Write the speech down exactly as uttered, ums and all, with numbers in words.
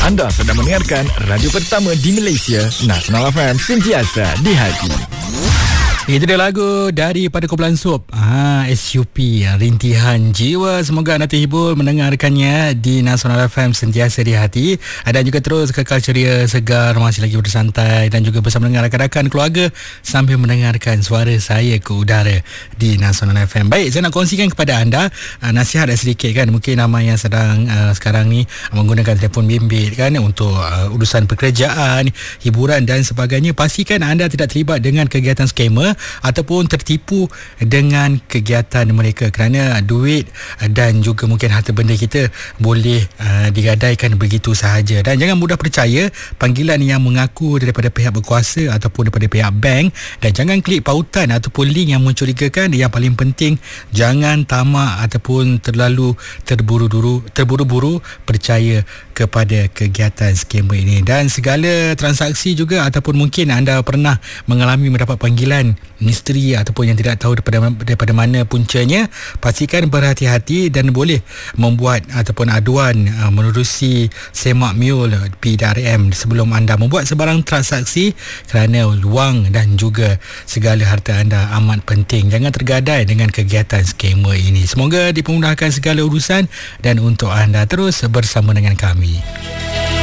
Anda sedang mendengarkan radio pertama di Malaysia, Nasional F M, sentiasa di hati. Itu dia lagu daripada kumpulan Sup, ha, S U P, Rintihan Jiwa. Semoga anda terhibur mendengarkannya di Nasional F M, sentiasa di hati. Dan juga terus kekal ceria, segar, masih lagi bersantai dan juga bersama dengan rakan-rakan keluarga sambil mendengarkan suara saya ke udara di Nasional F M. Baik, saya nak kongsikan kepada anda uh, nasihat sedikit kan. Mungkin nama yang sedang uh, sekarang ni menggunakan telefon bimbit kan untuk uh, urusan pekerjaan, hiburan dan sebagainya. Pastikan anda tidak terlibat dengan kegiatan skamer ataupun tertipu dengan kegiatan mereka, kerana duit dan juga mungkin harta benda kita boleh uh, digadaikan begitu sahaja. Dan jangan mudah percaya panggilan yang mengaku daripada pihak berkuasa ataupun daripada pihak bank, dan jangan klik pautan ataupun link yang mencurigakan. Yang paling penting, jangan tamak ataupun terlalu terburu-buru terburu-buru percaya kepada kegiatan skamer ini. Dan segala transaksi juga, ataupun mungkin anda pernah mengalami mendapat panggilan misteri ataupun yang tidak tahu daripada, daripada mana puncanya, pastikan berhati-hati dan boleh membuat ataupun aduan uh, menerusi semak miul P D R M sebelum anda membuat sebarang transaksi, kerana wang dan juga segala harta anda amat penting. Jangan tergadai dengan kegiatan skamer ini. Semoga dipermudahkan segala urusan dan untuk anda terus bersama dengan kami.